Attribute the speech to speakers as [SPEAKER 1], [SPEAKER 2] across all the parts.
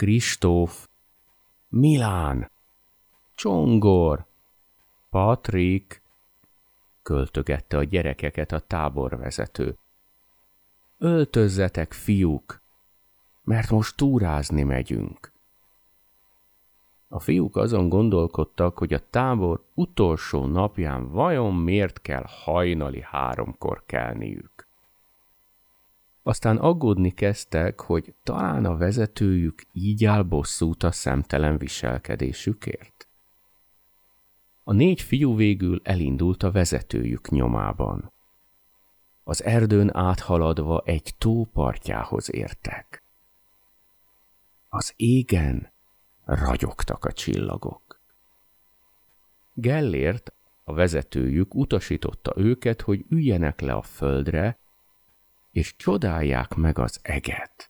[SPEAKER 1] Kristóf, Milán, Csongor, Patrik, költögette a gyerekeket a táborvezető. Öltözzetek, fiúk, mert most túrázni megyünk. A fiúk azon gondolkodtak, hogy a tábor utolsó napján vajon miért kell hajnali 3-kor kelniük. Aztán aggódni kezdtek, hogy talán a vezetőjük így áll bosszút a szemtelen viselkedésükért. A 4 fiú végül elindult a vezetőjük nyomában. Az erdőn áthaladva egy tó partjához értek. Az égen ragyogtak a csillagok. Gellért, a vezetőjük utasította őket, hogy üljenek le a földre, és csodálják meg az eget.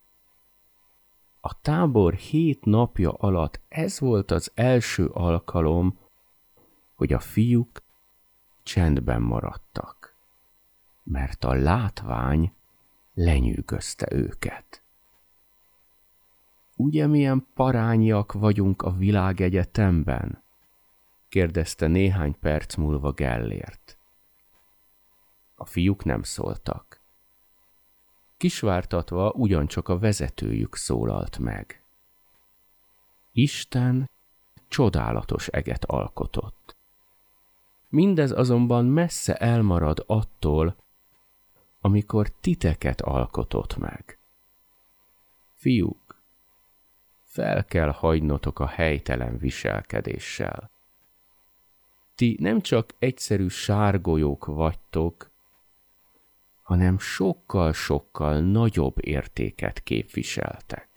[SPEAKER 1] A tábor 7 napja alatt ez volt az első alkalom, hogy a fiúk csendben maradtak, mert a látvány lenyűgözte őket. Ugye milyen parányiak vagyunk a világegyetemben? Kérdezte néhány perc múlva Gellért. A fiúk nem szóltak. Kisvártatva ugyancsak a vezetőjük szólalt meg. Isten csodálatos eget alkotott. Mindez azonban messze elmarad attól, amikor titeket alkotott meg. Fiúk, fel kell hagynotok a helytelen viselkedéssel. Ti nem csak egyszerű sárgolyók vagytok, hanem sokkal-sokkal nagyobb értéket képviseltek.